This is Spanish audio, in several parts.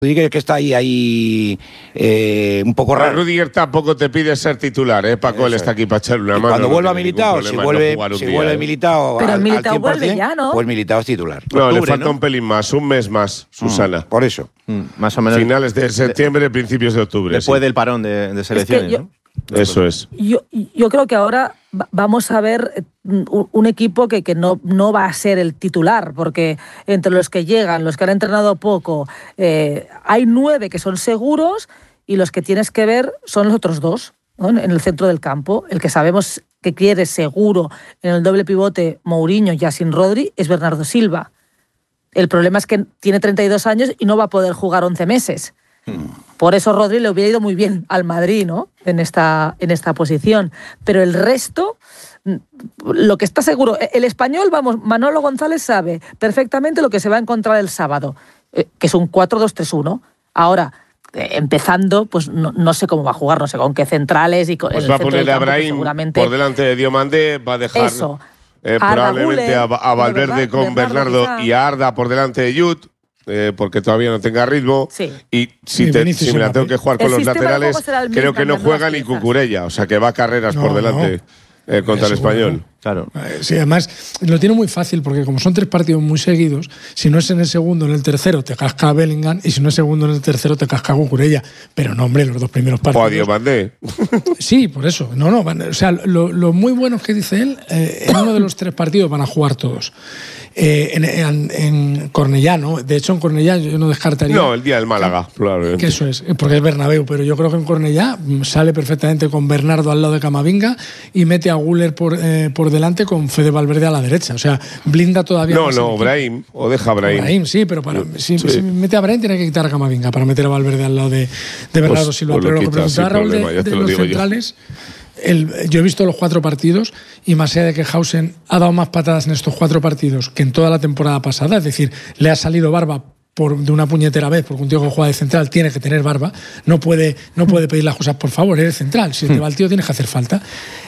Rudiger que está ahí un poco raro. Rudiger tampoco te pide ser titular, Paco, él está aquí para echarle una mano. Cuando vuelva Militao, si vuelve Militao pero al Militao 100%, vuelve ya, ¿no? pues Militao es titular. No, Octubre, le falta un pelín más, un mes más, Susana. Por eso. Más o menos. Finales de septiembre, principios de octubre. Después del parón de selecciones, ¿no? Eso es. Yo creo que ahora vamos a ver un equipo que no va a ser el titular, porque entre los que llegan, los que han entrenado poco, hay 9 que son seguros y los que tienes que ver son los otros 2, ¿no? En el centro del campo. El que sabemos que quiere seguro en el doble pivote Mourinho ya sin Rodri es Bernardo Silva. El problema es que tiene 32 años y no va a poder jugar 11 meses. Por eso Rodri le hubiera ido muy bien al Madrid, ¿no? En esta posición. Pero el resto, lo que está seguro, el español, vamos, Manolo González sabe perfectamente lo que se va a encontrar el sábado, que es un 4-2-3-1. Ahora, empezando, pues no sé cómo va a jugar, no sé con qué centrales y con pues el va a poner a Brahim seguramente por delante de Diomandé, va a dejar eso. probablemente a Valverde con Bernardo quizá. y a Arda por delante de Jude. Porque todavía no tenga ritmo. Sí. Y si me la tengo que jugar con los laterales, creo que no juega ni Cucurella. O sea que va a carreras por delante contra el Español. Claro. Sí, además lo tiene muy fácil porque como son 3 partidos muy seguidos, si no es en el segundo, en el tercero te casca a Bellingham y si no es segundo, en el tercero te casca a Cucurella. Pero no, hombre, los 2 primeros partidos. O a Diomandé. Sí, por eso. No, o sea, lo muy bueno que dice él, en uno de los 3 partidos van a jugar todos. En Cornellá, ¿no? De hecho, en Cornellá yo no descartaría. No, el día del Málaga, probablemente. Que eso es, porque es Bernabéu, pero yo creo que en Cornellá sale perfectamente con Bernardo al lado de Camavinga y mete a Güler por delante con Fede Valverde a la derecha. O sea, blinda todavía. No, Brahim, o deja a Brahim. Brahim, sí, pero si mete a Brahim tiene que quitar a Camavinga para meter a Valverde al lado de Bernardo Silva. Pues pero lo que preguntaba Raúl de los centrales. Yo he visto los 4 partidos y más allá de que Hausen ha dado más patadas en estos 4 partidos que en toda la temporada pasada, es decir, le ha salido barba de una puñetera vez, porque un tío que juega de central tiene que tener barba, no puede pedir las cosas por favor, eres central, si te va el tío tienes que hacer falta.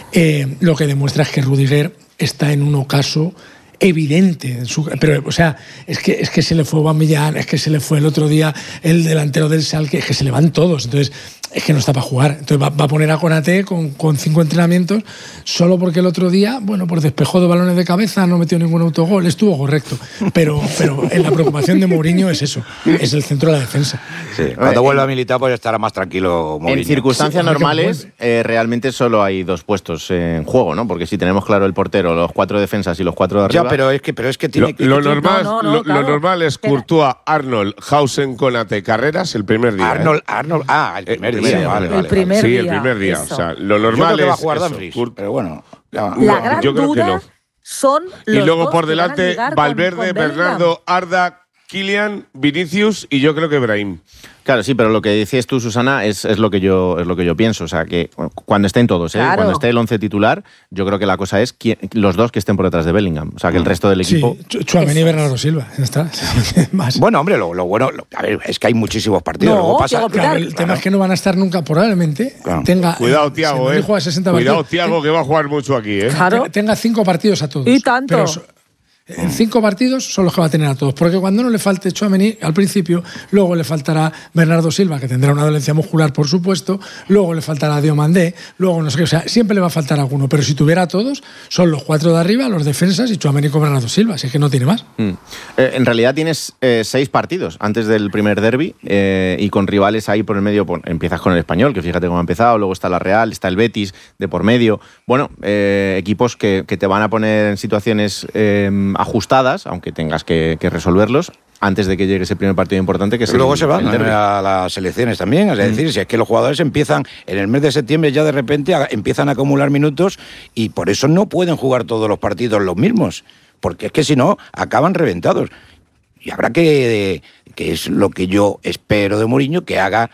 Lo que demuestra es que Rudiger está en un ocaso evidente, pero o sea, es que se le fue Aubameyang, es que se le fue el otro día el delantero del Schalke, es que se le van todos, entonces es que no está para jugar. Entonces va a poner a Konaté con 5 entrenamientos solo porque el otro día, bueno, pues despejó 2 balones de cabeza, no metió ningún autogol, estuvo correcto, pero en la preocupación de Mourinho es eso, es el centro de la defensa. Sí, cuando vuelva a Militao pues estará más tranquilo Mourinho. En circunstancias normales realmente solo hay 2 puestos en juego, ¿no? Porque si tenemos claro el portero, los 4 defensas y los 4 de arriba. Ya, pero es que tiene lo normal, claro. lo normal es Courtois, Arnold, Hausen, Konaté, Carreras el primer día. Arnold, el primer día. Vale. El primer día. Sí, el primer día. Eso. O sea, lo normal yo creo que va a es jugar Dumfries, pero bueno. La gran yo creo duda que no. son los Y luego dos por que van a delante ligar Valverde, con Bellingham. Bernardo, Arda, Kylian, Vinicius y yo creo que Brahim. Claro, sí, pero lo que decías tú, Susana, es lo que yo pienso. O sea, que cuando estén todos, Claro. cuando esté el 11 titular, yo creo que la cosa es los 2 que estén por detrás de Bellingham. O sea, que el resto del equipo. Sí, Tchouaméni y Bernardo Silva, ya está. Más. Bueno, hombre, lo bueno, a ver, es que hay muchísimos partidos. No, Luego pasa, Thiago Claro, el tema es que no van a estar nunca, probablemente. Claro. Tenga, Cuidado, si Thiago, Madrid juega 60 Cuidado, partidos, Thiago, que va a jugar mucho aquí, Claro. tenga 5 partidos a todos. Y tanto. Pero en 5 partidos son los que va a tener a todos. Porque cuando no le falte Tchouaméni al principio, luego le faltará Bernardo Silva, que tendrá una dolencia muscular, por supuesto, luego le faltará Diomandé, luego no sé qué. O sea, siempre le va a faltar alguno. Pero si tuviera a todos, son los 4 de arriba, los defensas y Tchouaméni con Bernardo Silva. Así que no tiene más. En realidad tienes 6 partidos antes del primer derbi y con rivales ahí por el medio. Empiezas con el Español, que fíjate cómo ha empezado, luego está la Real, está el Betis de por medio. Bueno, equipos que te van a poner en situaciones ajustadas, aunque tengas que resolverlos antes de que llegue ese primer partido importante que es luego se van derbi. a las selecciones también, es decir, si es que los jugadores empiezan en el mes de septiembre ya de repente empiezan a acumular minutos y por eso no pueden jugar todos los partidos los mismos, porque es que si no acaban reventados. Y habrá que es lo que yo espero de Mourinho, que haga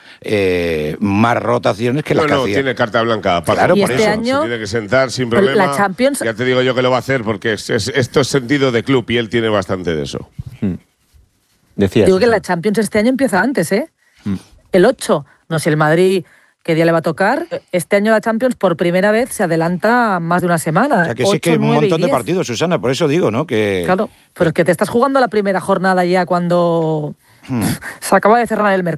más rotaciones que las que hacía. Tiene carta blanca. Claro, y por este eso. año Se tiene que sentar sin problema. la Champions. Ya te digo yo que lo va a hacer porque esto es sentido de club y él tiene bastante de eso. Decías. Digo que la Champions este año empieza antes, ¿eh? El 8. No sé el Madrid qué día le va a tocar. Este año la Champions por primera vez se adelanta más de una semana. O sea, que sí que hay un montón de partidos, Susana, por eso digo, ¿no? Que claro, pero es que te estás jugando la primera jornada ya cuando Se acaba de cerrar el mercado.